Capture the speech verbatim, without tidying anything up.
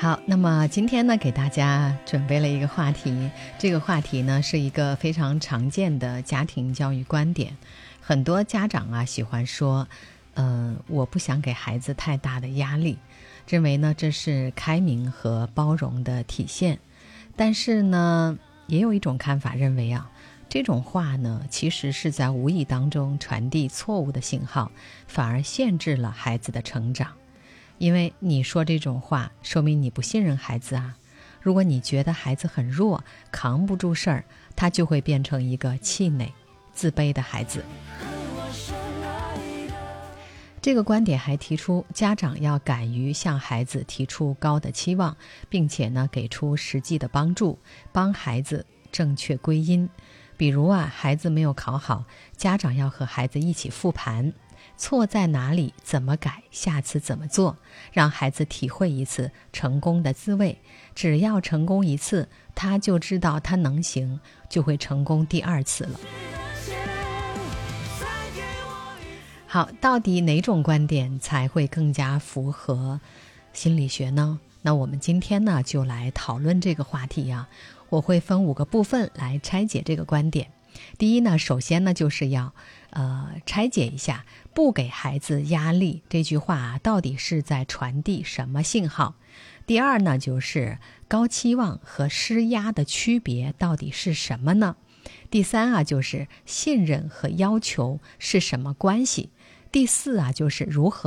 好，那么今天呢，给大家准备了一个话题，这个话题呢是一个非常常见的家庭教育观点。很多家长啊喜欢说，呃，我不想给孩子太大的压力，认为呢这是开明和包容的体现。但是呢，也有一种看法认为啊，这种话呢其实是在无意当中传递错误的信号，反而限制了孩子的成长。因为你说这种话，说明你不信任孩子啊。如果你觉得孩子很弱，扛不住事儿，他就会变成一个气馁、自卑的孩子。这个观点还提出，家长要敢于向孩子提出高的期望，并且呢，给出实际的帮助，帮孩子正确归因。比如啊，孩子没有考好，家长要和孩子一起复盘，错在哪里，怎么改，下次怎么做，让孩子体会一次成功的滋味。只要成功一次，他就知道他能行，就会成功第二次了。好，到底哪种观点才会更加符合心理学呢？那我们今天呢，就来讨论这个话题啊。我会分五个部分来拆解这个观点。第一呢，首先呢，就是要呃拆解一下不给孩子压力这句话啊，到底是在传递什么信号。第二呢，就是高期望和施压的区别到底是什么呢？第三啊，就是信任和要求是什么关系？第四啊，就是如何